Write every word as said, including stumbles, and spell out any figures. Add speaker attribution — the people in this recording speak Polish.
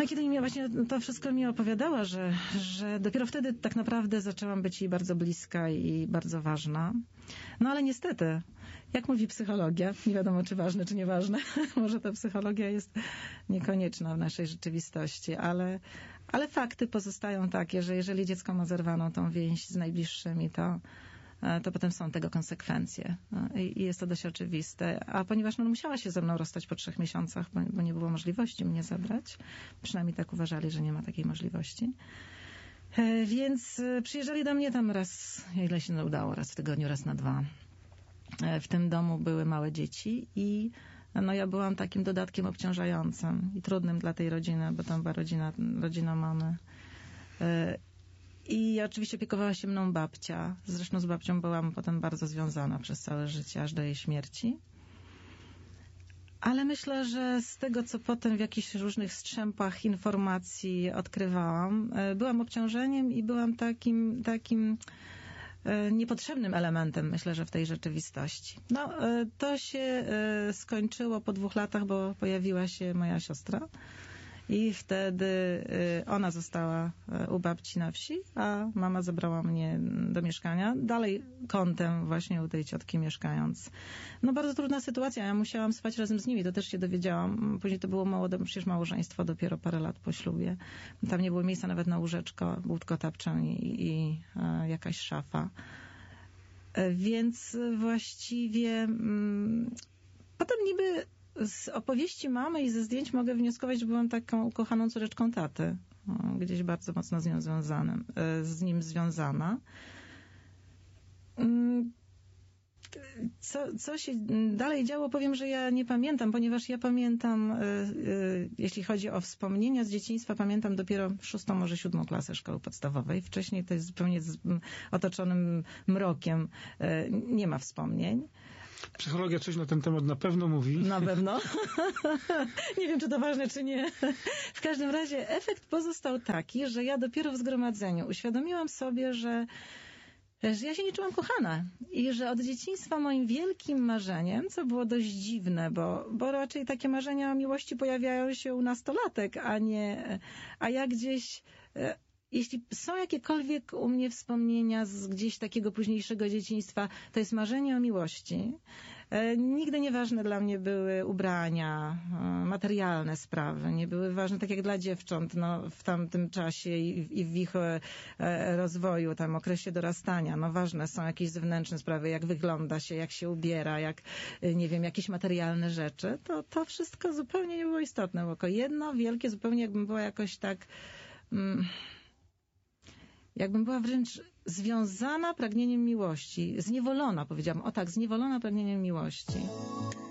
Speaker 1: No kiedy mi właśnie to wszystko mi opowiadała, że, że dopiero wtedy tak naprawdę zaczęłam być jej bardzo bliska i bardzo ważna. No ale niestety, jak mówi psychologia, nie wiadomo czy ważne, czy nieważne, może ta psychologia jest niekonieczna w naszej rzeczywistości, ale, ale fakty pozostają takie, że jeżeli dziecko ma zerwaną tą więź z najbliższymi, to to potem są tego konsekwencje. I jest to dość oczywiste. A ponieważ no, musiała się ze mną rozstać po trzech miesiącach, bo, bo nie było możliwości mnie zabrać, przynajmniej tak uważali, że nie ma takiej możliwości. Więc przyjeżdżali do mnie tam raz, ile się udało, raz w tygodniu, raz na dwa. W tym domu były małe dzieci i no ja byłam takim dodatkiem obciążającym i trudnym dla tej rodziny, bo tam była rodzina, rodzina mamy. I oczywiście opiekowała się mną babcia. Zresztą z babcią byłam potem bardzo związana przez całe życie, aż do jej śmierci. Ale myślę, że z tego, co potem w jakichś różnych strzępach informacji odkrywałam, byłam obciążeniem i byłam takim, takim niepotrzebnym elementem, myślę, że w tej rzeczywistości. No, to się skończyło po dwóch latach, bo pojawiła się moja siostra. I wtedy ona została u babci na wsi, a mama zabrała mnie do mieszkania. Dalej kątem właśnie u tej ciotki mieszkając. No bardzo trudna sytuacja. Ja musiałam spać razem z nimi. To też się dowiedziałam. Później to było młode, przecież małżeństwo dopiero parę lat po ślubie. Tam nie było miejsca nawet na łóżeczko. Był tylko tapczan i, i jakaś szafa. Więc właściwie mm, potem niby z opowieści mamy i ze zdjęć mogę wnioskować, że byłam taką ukochaną córeczką taty. Gdzieś bardzo mocno z nią związanym, z nim związana. Co, co się dalej działo, powiem, że ja nie pamiętam, ponieważ ja pamiętam, jeśli chodzi o wspomnienia z dzieciństwa, pamiętam dopiero szóstą, może siódmą klasę szkoły podstawowej. Wcześniej to jest zupełnie z otoczonym mrokiem. Nie ma wspomnień.
Speaker 2: Psychologia coś na ten temat na pewno mówi.
Speaker 1: Na pewno. Nie wiem, czy to ważne, czy nie. W każdym razie efekt pozostał taki, że ja dopiero w zgromadzeniu uświadomiłam sobie, że, że ja się nie czułam kochana i że od dzieciństwa moim wielkim marzeniem, co było dość dziwne, bo, bo raczej takie marzenia o miłości pojawiają się u nastolatek, a nie, a ja gdzieś... Jeśli są jakiekolwiek u mnie wspomnienia z gdzieś takiego późniejszego dzieciństwa, to jest marzenie o miłości. E, nigdy nieważne dla mnie były ubrania, e, materialne sprawy. Nie były ważne, tak jak dla dziewcząt, no, w tamtym czasie i, i w ich e, rozwoju, tam okresie dorastania. No, ważne są jakieś zewnętrzne sprawy, jak wygląda się, jak się ubiera, jak, nie wiem, jakieś materialne rzeczy. To, to wszystko zupełnie nie było istotne. Było jedno wielkie, zupełnie jakbym była jakoś tak... Mm, jakbym była wręcz związana pragnieniem miłości, zniewolona, powiedziałam, o tak, zniewolona pragnieniem miłości.